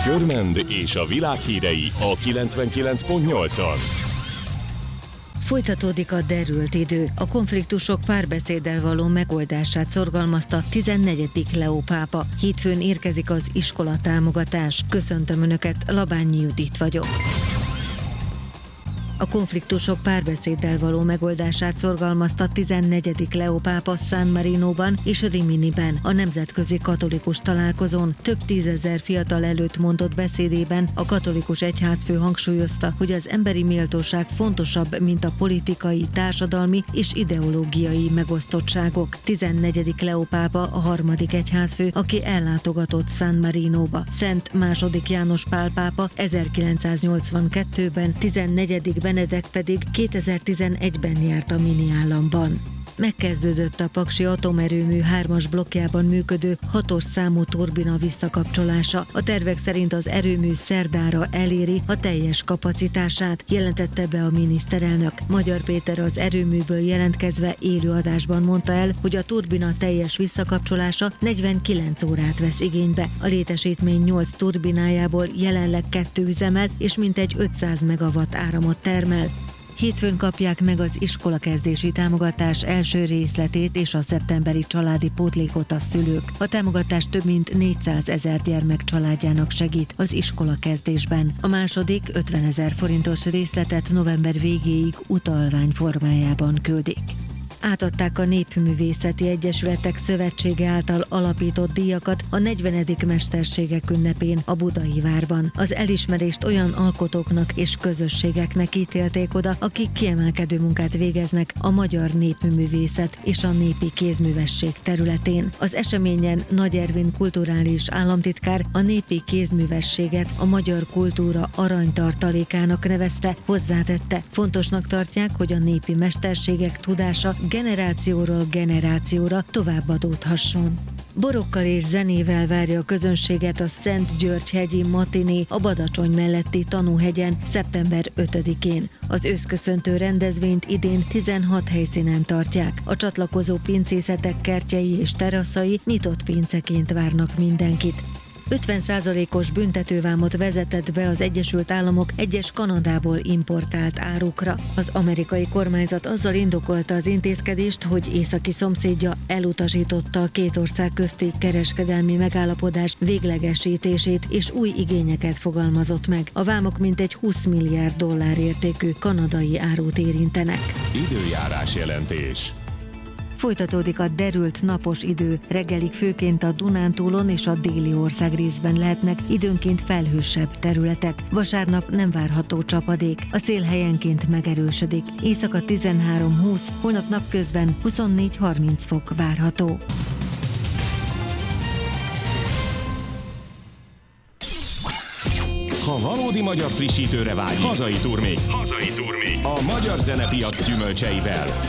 Körmend és a világ hírei a 99.8-on. Folytatódik a derült idő. A konfliktusok párbeszéddel való megoldását szorgalmazta 14. Leó pápa. Hétfőn érkezik az iskolatámogatás. Köszöntöm Önöket, Labányi Judit vagyok. A konfliktusok párbeszéddel való megoldását szorgalmazta 14. Leó pápa San Marinóban és Riminiben, a nemzetközi katolikus találkozón. Több tízezer fiatal előtt mondott beszédében a katolikus egyházfő hangsúlyozta, hogy az emberi méltóság fontosabb, mint a politikai, társadalmi és ideológiai megosztottságok. 14. Leó pápa a harmadik egyházfő, aki ellátogatott San Marinóba. Szent II. János Pál pápa 1982-ben, 14. Benedek pedig 2011-ben járt a mini államban. Megkezdődött a Paksi atomerőmű 3-as blokkjában működő 6-os számú turbina visszakapcsolása. A tervek szerint az erőmű szerdára eléri a teljes kapacitását, jelentette be a miniszterelnök. Magyar Péter az erőműből jelentkezve élő adásban mondta el, hogy a turbina teljes visszakapcsolása 49 órát vesz igénybe. A létesítmény 8 turbinájából jelenleg 2 üzemel és mintegy 500 megawatt áramot termel. Hétfőn kapják meg az iskolakezdési támogatás első részletét és a szeptemberi családi pótlékot a szülők. A támogatás több mint 400 000 gyermek családjának segít az iskolakezdésben. A második 50 000 forintos részletet november végéig utalvány formájában küldik. Átadták a Népművészeti Egyesületek Szövetsége által alapított díjakat a 40. Mesterségek ünnepén a Budai Várban. Az elismerést olyan alkotóknak és közösségeknek ítélték oda, akik kiemelkedő munkát végeznek a magyar népművészet és a népi kézművesség területén. Az eseményen Nagy Ervin kulturális államtitkár a népi kézművességet a magyar kultúra aranytartalékának nevezte, hozzátette. Fontosnak tartják, hogy a népi mesterségek tudása generációról generációra továbbadódhasson. Borokkal és zenével várja a közönséget a Szent-György-hegyi matiné a Badacsony melletti Tanúhegyen szeptember 5-én. Az őszköszöntő rendezvényt idén 16 helyszínen tartják. A csatlakozó pincészetek kertjei és teraszai nyitott pinceként várnak mindenkit. 50%-os büntetővámot vezetett be az Egyesült Államok egyes Kanadából importált árukra. Az amerikai kormányzat azzal indokolta az intézkedést, hogy északi szomszédja elutasította a két ország közti kereskedelmi megállapodás véglegesítését és új igényeket fogalmazott meg. A vámok mintegy 20 milliárd dollár értékű kanadai árut érintenek. Időjárás jelentés. Folytatódik a derült napos idő. Reggelig főként a Dunántúlon és a déli országrészben lehetnek időnként felhősebb területek. Vasárnap nem várható csapadék. A szél helyenként megerősödik. Éjszaka 13-20, holnap napközben 24-30 fok várható. Ha valódi magyar frissítőre vágy, hazai turmix. A magyar zenepiac gyümölcseivel.